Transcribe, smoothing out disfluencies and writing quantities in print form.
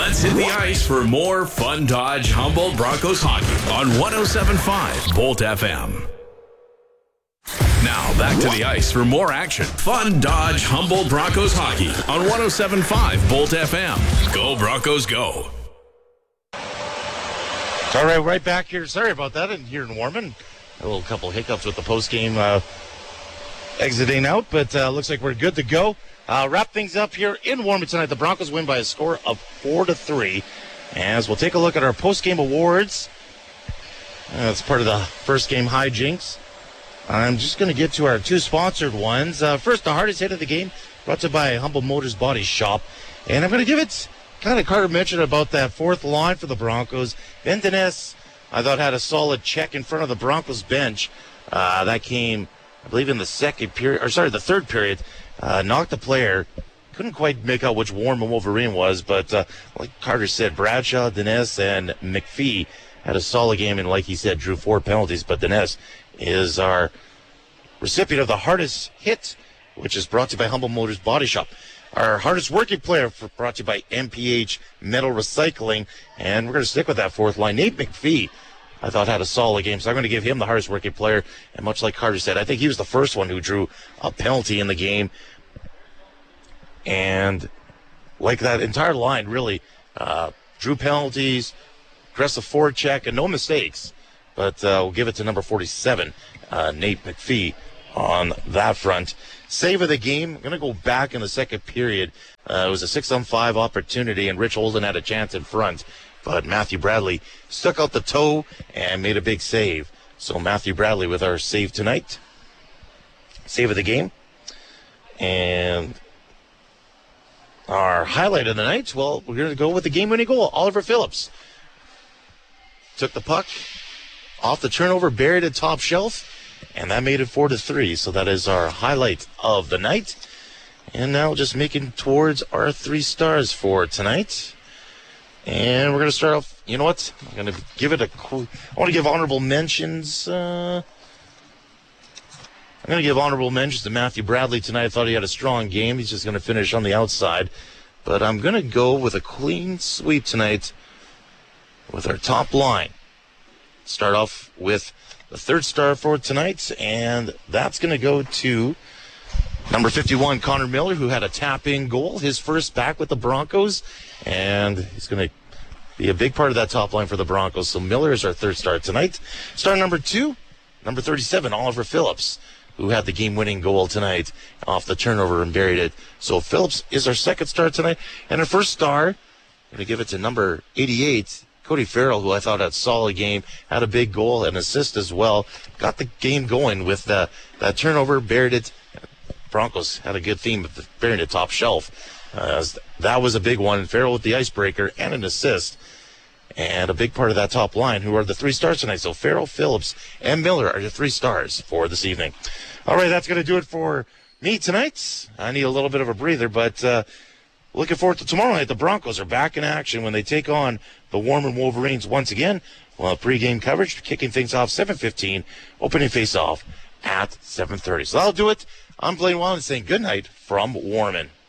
Let's hit the ice for more Fun Dodge Humboldt Broncos hockey on 107.5 Bolt FM. Now back to the ice for more action. Fun Dodge Humboldt Broncos hockey on 107.5 Bolt FM. Go Broncos, go. All right, right back here. Sorry about that. And here in Warman, a little couple hiccups with the post-game exiting out, but looks like we're good to go. Wrap things up here in Warman tonight. The Broncos win by a score of 4-3. As we'll take a look at our post-game awards. That's part of the first game hijinks. I'm just going to get to our two sponsored ones. First, the hardest hit of the game, brought to you by Humboldt Motors Body Shop. And I'm going to give it, kind of Carter mentioned about that fourth line for the Broncos. Ben Dines, I thought, had a solid check in front of the Broncos bench. That came, I believe, in the the third period. Knocked the player. Couldn't quite make out which Warman Wolverine was, but like Carter said, Bradshaw, Dines, and McPhee had a solid game, and like he said, drew 4 penalties. But Dines is our recipient of the hardest hit, which is brought to you by Humboldt Motors Body Shop. Our hardest working player brought to you by MPH Metal Recycling, and we're going to stick with that fourth line. Nate McPhee, I thought, had a solid game, so I'm going to give him the hardest working player. And much like Carter said, I think he was the first one who drew a penalty in the game. And like that entire line, really, drew penalties, aggressive forward check, and no mistakes. But we'll give it to number 47, Nate McPhee, on that front. Save of the game, I'm going to go back in the second period. It was a 6-on-5 opportunity, and Rich Holden had a chance in front. But Matthew Bradley stuck out the toe and made a big save. So Matthew Bradley with our save tonight. Save of the game. And our highlight of the night, well, we're going to go with the game-winning goal. Oliver Phillips took the puck off the turnover, buried it top shelf, and that made it 4-3. So that is our highlight of the night. And now just making towards our 3 stars for tonight. And we're going to start off, you know what? I'm going to give it I want to give honorable mentions. I'm going to give honorable mentions to Matthew Bradley tonight. I thought he had a strong game. He's just going to finish on the outside. But I'm going to go with a clean sweep tonight with our top line. Start off with the 3rd star for tonight, and that's going to go to number 51, Connor Miller, who had a tap-in goal, his first back with the Broncos, and he's going to be a big part of that top line for the Broncos. So Miller is our 3rd star tonight. Star number 2, number 37, Oliver Phillips, who had the game-winning goal tonight off the turnover and buried it. So Phillips is our 2nd star tonight. And our 1st star, I'm going to give it to number 88, Cody Farrell, who I thought had a solid game, had a big goal and assist as well. Got the game going with that turnover, buried it. Broncos had a good theme of burying it top shelf. That was a big one. Farrell with the icebreaker and an assist. And a big part of that top line, who are the 3 stars tonight. So Farrell, Phillips, and Miller are your 3 stars for this evening. All right, that's going to do it for me tonight. I need a little bit of a breather, but looking forward to tomorrow night. The Broncos are back in action when they take on the Warman Wolverines once again. We'll have pregame coverage, kicking things off 7:15, opening face-off at 7:30. So that'll do it. I'm Blaine Wallen saying good night from Warman.